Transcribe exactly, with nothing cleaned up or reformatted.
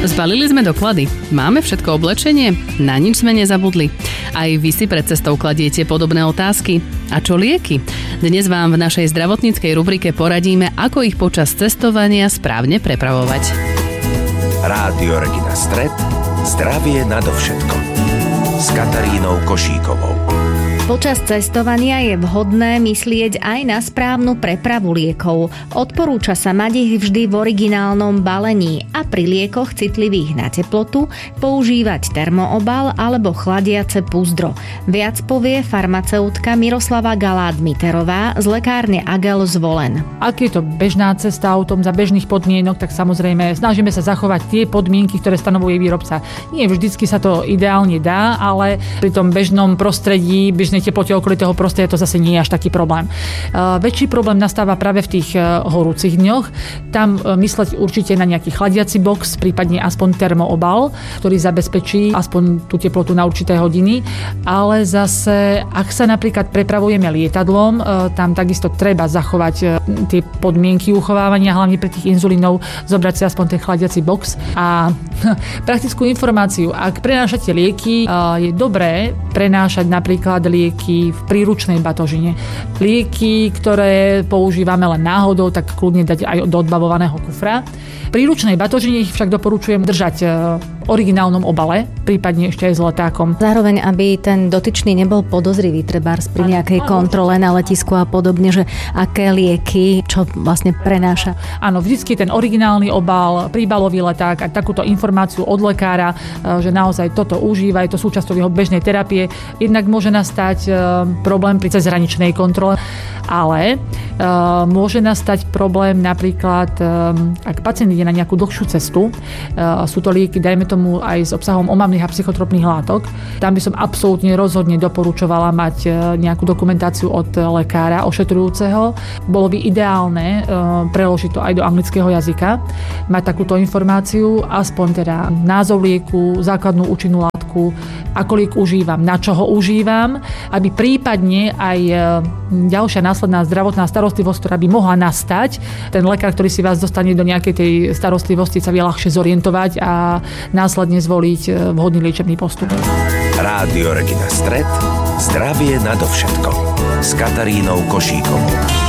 Zbalili sme doklady. Máme všetko oblečenie? Na nič sme nezabudli. Aj vy si pred cestou kladiete podobné otázky. A čo lieky? Dnes vám v našej zdravotníckej rubrike poradíme, ako ich počas cestovania správne prepravovať. Rádio Regina Stret. Zdravie nadovšetko. S Katarínou Košíkovou. Počas cestovania je vhodné myslieť aj na správnu prepravu liekov. Odporúča sa mať ich vždy v originálnom balení a pri liekoch citlivých na teplotu používať termoobal alebo chladiace púzdro. Viac povie farmaceutka Miroslava Galát-Miterová z lekárne Agel z Volen. Ak je to bežná cesta autom za bežných podmienok, tak samozrejme snažíme sa zachovať tie podmienky, ktoré stanovuje výrobca. Nie vždycky sa to ideálne dá, ale pri tom bežnom prostredí, bežnej teplote okolí toho prostredia to zase nie je až taký problém. Uh, väčší problém nastáva práve v tých uh, horúcich dňoch. Tam uh, mysleť určite na nejaký chladiaci box, prípadne aspoň termoobal, ktorý zabezpečí aspoň tú teplotu na určité hodiny. Ale zase, ak sa napríklad prepravujeme lietadlom, uh, tam takisto treba zachovať uh, tie podmienky uchovávania, hlavne pre tých inzulínov, zobrať si aspoň ten chladiaci box. A praktickú informáciu, ak prenášate lieky, uh, je dobré prenášať napríklad lieky v príručnej batožine. Lieky, ktoré používame len náhodou, tak kľudne dať aj do odbavovaného kufra. V príručnej batožine ich však doporučujem držať v originálnom obale, prípadne ešte aj s letákom. Zároveň, aby ten dotyčný nebol podozrivý, trebárs pri nejakej kontrole na letisku a podobne, že aké lieky, čo vlastne prenáša. Áno, vždycky ten originálny obal, príbalový leták a takúto informáciu od lekára, že naozaj toto užíva, je to súčasťou jeho bežnej terapie. Jednak môže nastať problém pri cezhraničnej kontrole, ale môže nastať problém napríklad, ak pacient ide na nejakú dlhšiu cestu, sú to lieky, dajme tomu aj s obsahom omamných a psychotropných látok. Tam by som absolútne rozhodne doporučovala mať nejakú dokumentáciu od lekára ošetrujúceho. Bolo by ideálne preložiť to aj do anglického jazyka, mať takúto informáciu, aspoň teda názov lieku, základnú účinnú látku, ako liek užívam, na čo ho užívam, aby prípadne aj ďalšia následná zdravotná starostlivosť, ktorá by mohla nastať, ten lekár, ktorý si vás dostane do nejakej tej starostlivosti, sa vie ľahšie zorientovať a následne zvoliť vhodný liečebný postup. Rádio Regina Stret. Zdravie nadovšetko. S Katarínou Košíkovou.